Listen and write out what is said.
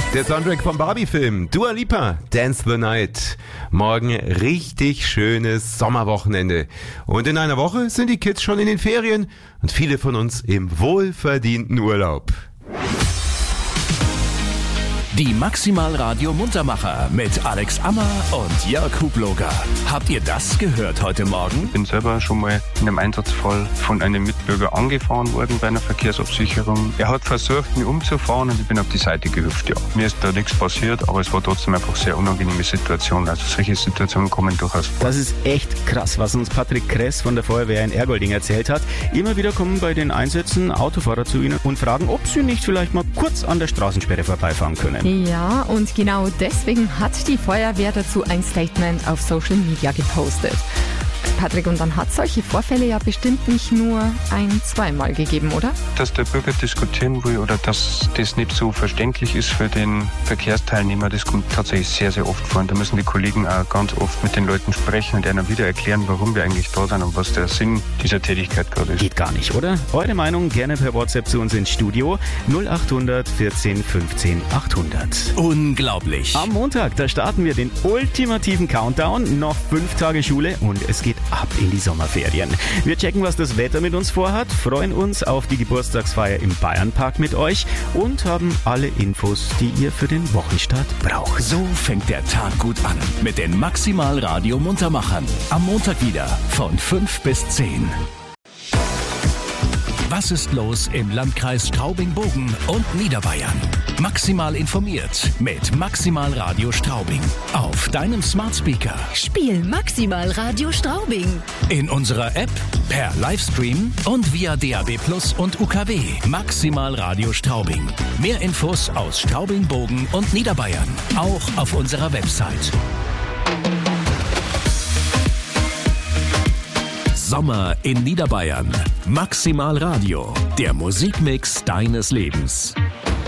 Der Soundtrack vom Barbie-Film, Dua Lipa, Dance the Night. Morgen richtig schönes Sommerwochenende. Und in einer Woche sind die Kids schon in den Ferien und viele von uns im wohlverdienten Urlaub. Die Maximal Radio Muntermacher mit Alex Ammer und Jörg Hubloger. Habt ihr das gehört heute Morgen? Ich bin selber schon mal in einem Einsatzfall von einem Mitbürger angefahren worden bei einer Verkehrsabsicherung. Er hat versucht, mich umzufahren und ich bin auf die Seite gehüpft. Ja. Mir ist da nichts passiert, aber es war trotzdem einfach eine sehr unangenehme Situation. Also solche Situationen kommen durchaus vor. Das ist echt krass, was uns Patrick Kress von der Feuerwehr in Ergolding erzählt hat. Immer wieder kommen bei den Einsätzen Autofahrer zu ihnen und fragen, ob sie nicht vielleicht mal kurz an der Straßensperre vorbeifahren können. Ja, und genau deswegen hat die Feuerwehr dazu ein Statement auf Social Media gepostet. Patrick, und dann hat solche Vorfälle ja bestimmt nicht nur zweimal gegeben, oder? Dass der Bürger diskutieren will oder dass das nicht so verständlich ist für den Verkehrsteilnehmer, das kommt tatsächlich sehr, sehr oft vor. Und da müssen die Kollegen auch ganz oft mit den Leuten sprechen und ihnen wieder erklären, warum wir eigentlich da sind und was der Sinn dieser Tätigkeit gerade ist. Geht gar nicht, oder? Eure Meinung gerne per WhatsApp zu uns ins Studio 0800 14 15 800. Unglaublich. Am Montag, da starten wir den ultimativen Countdown. Noch 5 Tage Schule und es geht ab in die Sommerferien. Wir checken, was das Wetter mit uns vorhat, freuen uns auf die Geburtstagsfeier im Bayernpark mit euch und haben alle Infos, die ihr für den Wochenstart braucht. So fängt der Tag gut an mit den Maximal Radio Muntermachern. Am Montag wieder von 5 bis 10. Was ist los im Landkreis Straubing-Bogen und Niederbayern? Maximal informiert mit Maximal Radio Straubing. Auf deinem Smart Speaker. Spiel Maximal Radio Straubing. In unserer App, per Livestream und via DAB+ und UKW. Maximal Radio Straubing. Mehr Infos aus Straubing-Bogen und Niederbayern. Auch auf unserer Website. Sommer in Niederbayern. Maximal Radio. Der Musikmix deines Lebens.